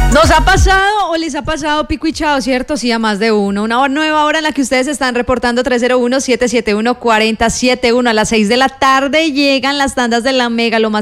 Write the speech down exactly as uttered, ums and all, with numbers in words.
¿Nos ha pasado o les ha pasado pico y chao, cierto? Sí, a más de uno. Una nueva hora en la que ustedes están reportando tres cero uno, siete siete uno, cuatro cero siete uno. A las seis de la tarde llegan las tandas de la Mega, lo más